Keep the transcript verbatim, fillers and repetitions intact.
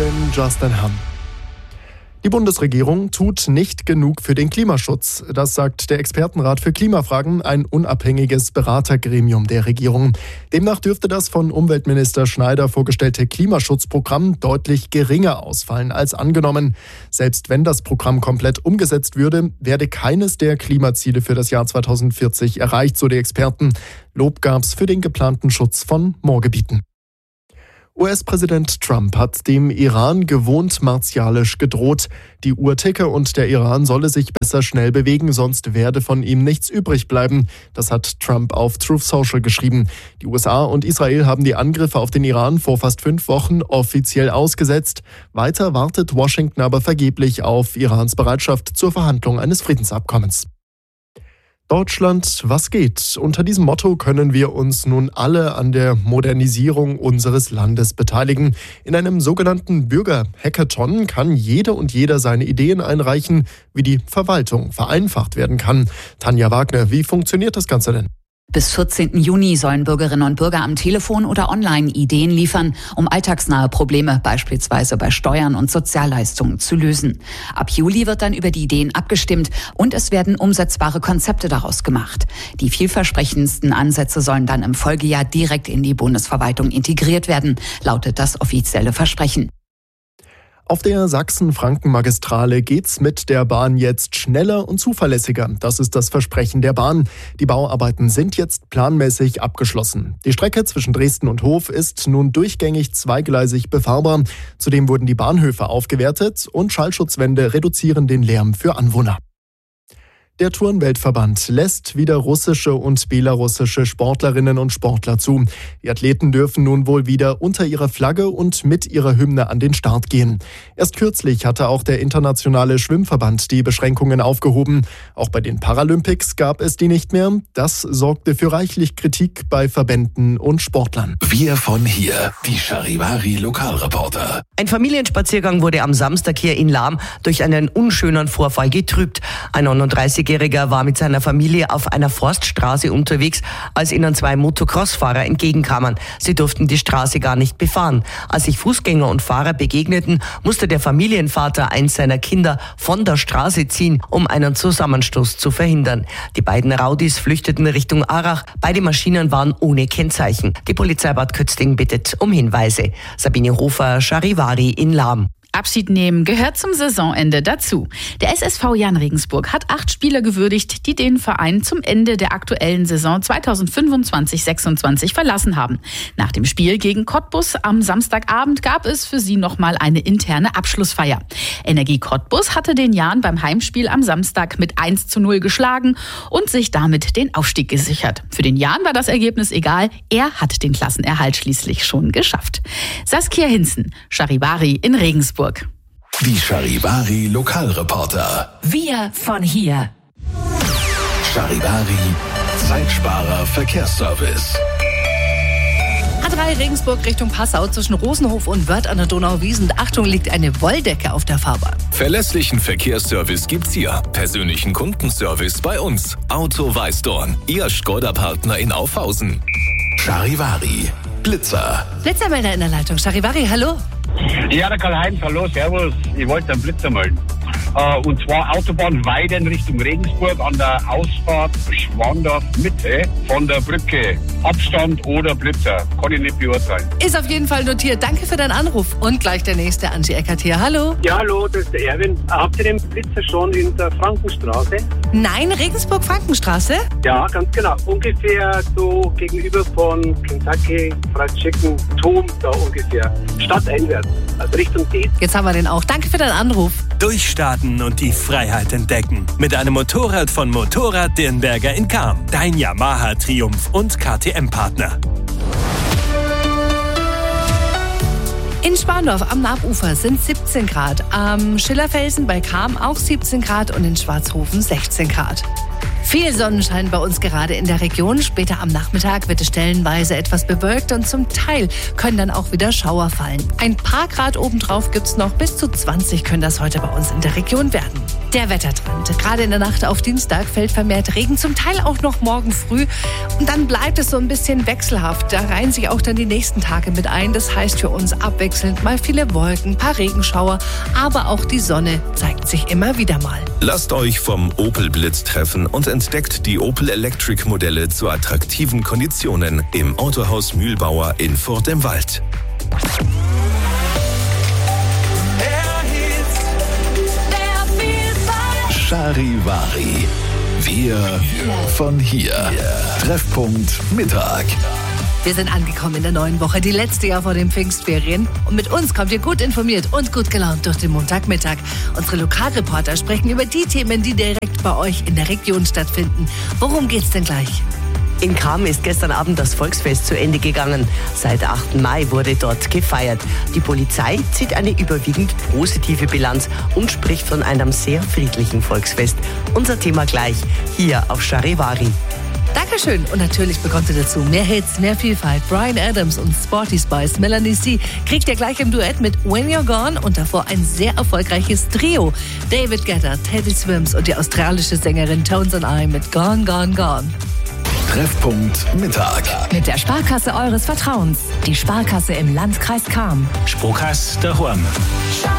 bin Justin Hamm. Die Bundesregierung tut nicht genug für den Klimaschutz. Das sagt der Expertenrat für Klimafragen, ein unabhängiges Beratergremium der Regierung. Demnach dürfte das von Umweltminister Schneider vorgestellte Klimaschutzprogramm deutlich geringer ausfallen als angenommen. Selbst wenn das Programm komplett umgesetzt würde, werde keines der Klimaziele für das Jahr zweitausendvierzig erreicht, so die Experten. Lob gab's für den geplanten Schutz von Moorgebieten. U S-Präsident Trump hat dem Iran gewohnt martialisch gedroht. Die Uhr ticke und der Iran solle sich besser schnell bewegen, sonst werde von ihm nichts übrig bleiben. Das hat Trump auf Truth Social geschrieben. Die U S A und Israel haben die Angriffe auf den Iran vor fast fünf Wochen offiziell ausgesetzt. Weiter wartet Washington aber vergeblich auf Irans Bereitschaft zur Verhandlung eines Friedensabkommens. Deutschland, was geht? Unter diesem Motto können wir uns nun alle an der Modernisierung unseres Landes beteiligen. In einem sogenannten Bürger-Hackathon kann jede und jeder seine Ideen einreichen, wie die Verwaltung vereinfacht werden kann. Tanja Wagner, wie funktioniert das Ganze denn? Bis vierzehnten Juni sollen Bürgerinnen und Bürger am Telefon oder online Ideen liefern, um alltagsnahe Probleme, beispielsweise bei Steuern und Sozialleistungen, zu lösen. Ab Juli wird dann über die Ideen abgestimmt und es werden umsetzbare Konzepte daraus gemacht. Die vielversprechendsten Ansätze sollen dann im Folgejahr direkt in die Bundesverwaltung integriert werden, lautet das offizielle Versprechen. Auf der Sachsen-Franken-Magistrale geht's mit der Bahn jetzt schneller und zuverlässiger. Das ist das Versprechen der Bahn. Die Bauarbeiten sind jetzt planmäßig abgeschlossen. Die Strecke zwischen Dresden und Hof ist nun durchgängig zweigleisig befahrbar. Zudem wurden die Bahnhöfe aufgewertet und Schallschutzwände reduzieren den Lärm für Anwohner. Der Turnweltverband lässt wieder russische und belarussische Sportlerinnen und Sportler zu. Die Athleten dürfen nun wohl wieder unter ihrer Flagge und mit ihrer Hymne an den Start gehen. Erst kürzlich hatte auch der internationale Schwimmverband die Beschränkungen aufgehoben. Auch bei den Paralympics gab es die nicht mehr. Das sorgte für reichlich Kritik bei Verbänden und Sportlern. Wir von hier, die Charivari Lokalreporter. Ein Familienspaziergang wurde am Samstag hier in Lahm durch einen unschönen Vorfall getrübt. Ein neununddreißigjähriger war mit seiner Familie auf einer Forststraße unterwegs, als ihnen zwei Motocross-Fahrer entgegenkamen. Sie durften die Straße gar nicht befahren. Als sich Fußgänger und Fahrer begegneten, musste der Familienvater eins seiner Kinder von der Straße ziehen, um einen Zusammenstoß zu verhindern. Die beiden Raudis flüchteten Richtung Arach. Beide Maschinen waren ohne Kennzeichen. Die Polizei Bad Kötzting bittet um Hinweise. Sabine Hofer, Charivari in Lahm. Abschied nehmen gehört zum Saisonende dazu. Der S S V Jan Regensburg hat acht Spieler gewürdigt, die den Verein zum Ende der aktuellen Saison zweitausendfünfundzwanzig sechsundzwanzig verlassen haben. Nach dem Spiel gegen Cottbus am Samstagabend gab es für sie nochmal eine interne Abschlussfeier. Energie Cottbus hatte den Jan beim Heimspiel am Samstag mit eins zu null geschlagen und sich damit den Aufstieg gesichert. Für den Jan war das Ergebnis egal, er hat den Klassenerhalt schließlich schon geschafft. Saskia Hinzen, Charivari in Regensburg. Die Charivari Lokalreporter. Wir von hier. Charivari Zeitsparer Verkehrsservice. A drei Regensburg Richtung Passau zwischen Rosenhof und Wörth an der Donauwiesen. Achtung, liegt eine Wolldecke auf der Fahrbahn. Verlässlichen Verkehrsservice gibt's hier. Persönlichen Kundenservice bei uns. Auto Weißdorn, Ihr Skoda-Partner in Aufhausen. Charivari Blitzer. Blitzermelder in der Leitung. Charivari, hallo. Ja, der Karl-Heinz, hallo, servus. Ich wollte einen Blitzer melden. Äh, und zwar Autobahn Weiden Richtung Regensburg an der Ausfahrt Schwandorf Mitte von der Brücke. Abstand oder Blitzer, kann ich nicht beurteilen. Ist auf jeden Fall notiert. Danke für deinen Anruf. Und gleich der nächste, Angie Eckert hier. Hallo. Ja, hallo, das ist der Erwin. Habt ihr den Blitzer schon in der Frankenstraße? Nein, Regensburg-Frankenstraße? Ja, ganz genau. Ungefähr so gegenüber von Kentucky, Fried Chicken, Tom, da ungefähr. Stadteinwärts, also Richtung Dietz. Jetzt haben wir den auch. Danke für deinen Anruf. Durchstarten und die Freiheit entdecken. Mit einem Motorrad von Motorrad Dirnberger in Cham. Dein Yamaha Triumph und K T M-Partner. In Spandorf am Nabufer sind siebzehn Grad. Am Schillerfelsen bei Cham auch siebzehn Grad und in Schwarzhofen sechzehn Grad. Viel Sonnenschein bei uns gerade in der Region. Später am Nachmittag wird es stellenweise etwas bewölkt und zum Teil können dann auch wieder Schauer fallen. Ein paar Grad obendrauf gibt es noch, bis zu zwanzig können das heute bei uns in der Region werden. Der Wettertrend. Gerade in der Nacht auf Dienstag fällt vermehrt Regen, zum Teil auch noch morgen früh. Und dann bleibt es so ein bisschen wechselhaft. Da reihen sich auch dann die nächsten Tage mit ein. Das heißt für uns abwechselnd mal viele Wolken, paar Regenschauer, aber auch die Sonne zeigt sich immer wieder mal. Lasst euch vom Opel Blitz treffen und entdeckt die Opel Electric Modelle zu attraktiven Konditionen im Autohaus Mühlbauer in Furt im Wald. Charivari. Wir von hier. Treffpunkt Mittag. Wir sind angekommen in der neuen Woche, die letzte Jahr vor den Pfingstferien. Und mit uns kommt ihr gut informiert und gut gelaunt durch den Montagmittag. Unsere Lokalreporter sprechen über die Themen, die direkt bei euch in der Region stattfinden. Worum geht's denn gleich? In Cham ist gestern Abend das Volksfest zu Ende gegangen. Seit achten Mai wurde dort gefeiert. Die Polizei zieht eine überwiegend positive Bilanz und spricht von einem sehr friedlichen Volksfest. Unser Thema gleich hier auf Charivari. Dankeschön. Und natürlich bekommt ihr dazu mehr Hits, mehr Vielfalt. Bryan Adams und Sporty Spice, Melanie C. kriegt ihr gleich im Duett mit When You're Gone und davor ein sehr erfolgreiches Trio. David Guetta, Teddy Swims und die australische Sängerin Tones and I mit Gone, Gone, Gone. Treffpunkt Mittag. Mit der Sparkasse eures Vertrauens. Die Sparkasse im Landkreis Cham. Sparkasse daheim.